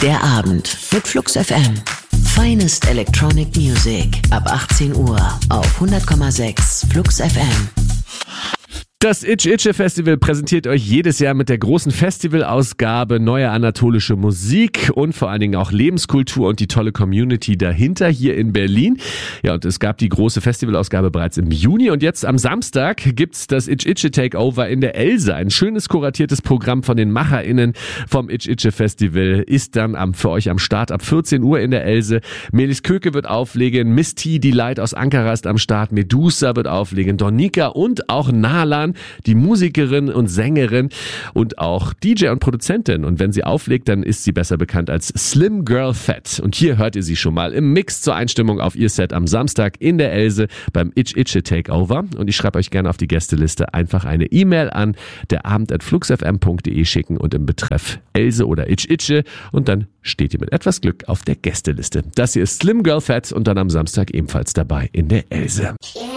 Der Abend mit Flux FM. Finest Electronic Music ab 18 Uhr auf 100,6 Flux FM. Das Ich-Itsche-Festival präsentiert euch jedes Jahr mit der großen Festivalausgabe neue anatolische Musik und vor allen Dingen auch Lebenskultur und die tolle Community dahinter hier in Berlin. Ja, und es gab die große Festivalausgabe bereits im Juni und jetzt am Samstag gibt's das Ich-Itsche-Takeover in der Else. Ein schönes kuratiertes Programm von den MacherInnen vom Ich-Itsche-Festival ist dann für euch am Start ab 14 Uhr in der Else. Melis Köke wird auflegen, Miss T, die Light aus Ankara ist am Start, Medusa wird auflegen, Donika und auch Nalan, die Musikerin und Sängerin und auch DJ und Produzentin. Und wenn sie auflegt, dann ist sie besser bekannt als Slim Girl Fat. Und hier hört ihr sie schon mal im Mix zur Einstimmung auf ihr Set am Samstag in der Else beim Ich-Itsche Takeover. Und ich schreibe euch gerne auf die Gästeliste einfach eine E-Mail an derabend@fluxfm.de schicken und im Betreff Else oder Ich-Itsche und dann steht ihr mit etwas Glück auf der Gästeliste. Das hier ist Slim Girl Fat und dann am Samstag ebenfalls dabei in der Else.